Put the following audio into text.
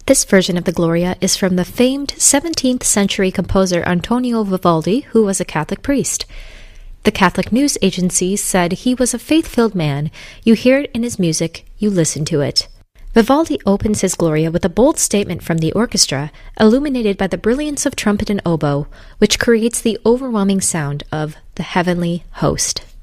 This version of the Gloria is from the famed 17th century composer Antonio Vivaldi, who was a Catholic priest. The Catholic news agency said he was a faith-filled man. You hear it in his music, you listen to it. Vivaldi opens his Gloria with a bold statement from the orchestra, illuminated by the brilliance of trumpet and oboe, which creates the overwhelming sound of the heavenly host.